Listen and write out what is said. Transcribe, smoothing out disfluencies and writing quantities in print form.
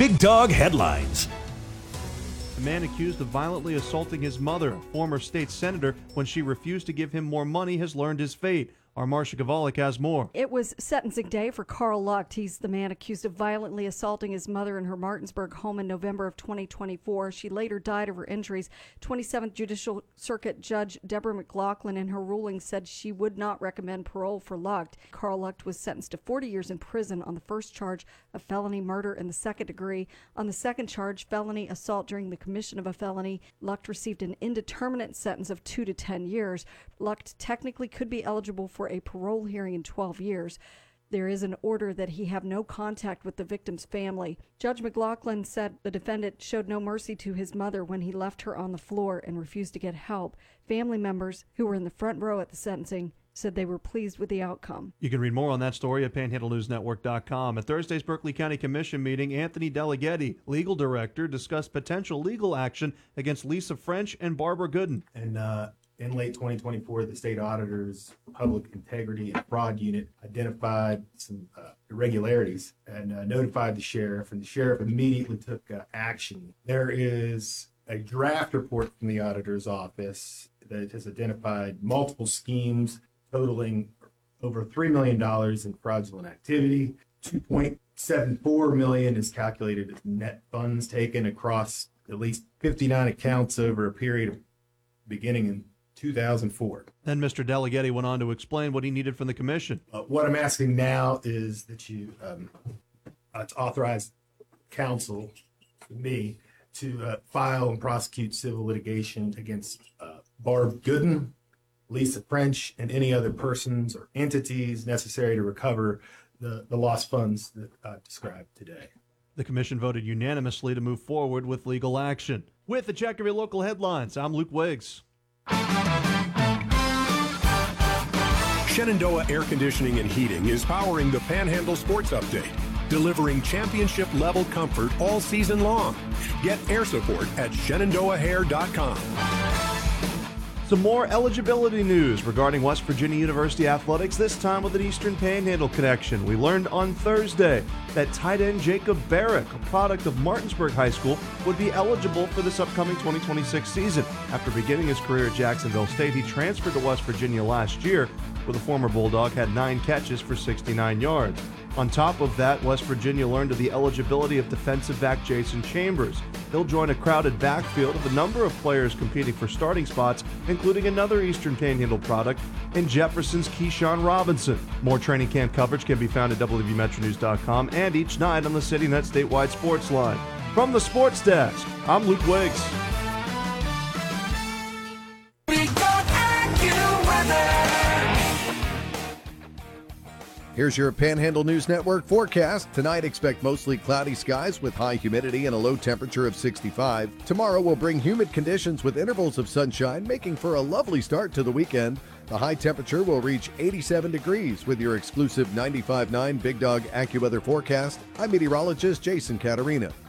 Big Dog Headlines. A man accused of violently assaulting his mother, a former state senator, when she refused to give him more money, has learned his fate. Our Marcia Kavalik has more. It was sentencing day for Carl Lucht. He's the man accused of violently assaulting his mother in her Martinsburg home in November of 2024. She later died of her injuries. 27th Judicial Circuit Judge Deborah McLaughlin in her ruling said she would not recommend parole for Lucht. Carl Lucht was sentenced to 40 years in prison on the first charge of felony murder in the second degree. On the second charge, felony assault during the commission of a felony, Lucht received an indeterminate sentence of 2 to 10 years. Lucht technically could be eligible for a parole hearing in 12 years. There is an order that he have no contact with the victim's family. Judge McLaughlin said the defendant showed no mercy to his mother when he left her on the floor and refused to get help. Family members who were in the front row at the sentencing said they were pleased with the outcome. You can read more on that story at PanhandleNewsNetwork.com. At Thursday's Berkeley County Commission meeting, Anthony Deleghetti, legal director, discussed potential legal action against Lisa French and Barbara Gooden. And in late 2024, the state auditor's public integrity and fraud unit identified some irregularities and notified the sheriff, and the sheriff immediately took action. There is a draft report from the auditor's office that has identified multiple schemes totaling over $3 million in fraudulent activity. $2.74 million is calculated as net funds taken across at least 59 accounts over a period of beginning in 2004. Then Mr. Deleghetti went on to explain what he needed from the commission. What I'm asking now is that you authorize counsel, me, to file and prosecute civil litigation against Barb Gooden, Lisa French, and any other persons or entities necessary to recover the lost funds that I've described today. The commission voted unanimously to move forward with legal action. With the check of your local headlines, I'm Luke Wiggs. Shenandoah Air Conditioning and Heating is powering the Panhandle Sports Update, delivering championship-level comfort all season long. Get air support at ShenandoahHair.com. Some more eligibility news regarding West Virginia University athletics, this time with an Eastern Panhandle connection. We learned on Thursday that tight end Jacob Barrick, a product of Martinsburg High School, would be eligible for this upcoming 2026 season. After beginning his career at Jacksonville State, he transferred to West Virginia last year, where the former Bulldog had 9 catches for 69 yards. On top of that, West Virginia learned of the eligibility of defensive back Jason Chambers. He'll join a crowded backfield of a number of players competing for starting spots, including another Eastern Panhandle product in Jefferson's Keyshawn Robinson. More training camp coverage can be found at WVMetroNews.com and each night on the CityNet statewide sports line. From the sports desk, I'm Luke Wiggs. Here's your Panhandle News Network forecast. Tonight, expect mostly cloudy skies with high humidity and a low temperature of 65. Tomorrow will bring humid conditions with intervals of sunshine, making for a lovely start to the weekend. The high temperature will reach 87 degrees with your exclusive 95.9 Big Dog AccuWeather forecast. I'm meteorologist Jason Caterina.